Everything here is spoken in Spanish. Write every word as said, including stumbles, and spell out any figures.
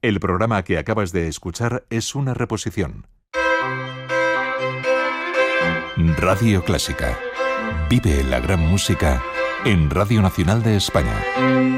El programa que acabas de escuchar es una reposición. Radio Clásica. Vive la gran música en Radio Nacional de España.